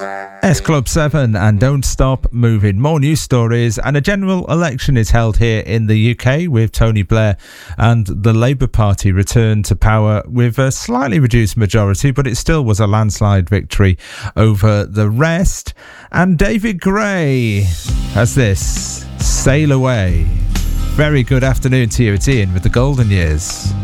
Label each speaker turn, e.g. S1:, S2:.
S1: S Club 7 and Don't Stop Moving. More news stories, and a general election is held here in the UK with Tony Blair and the Labour Party return to power with a slightly reduced majority, but it still was a landslide victory over the rest. And David Gray has this, Sail Away. Very good afternoon to you. It's Ian with the Golden Years.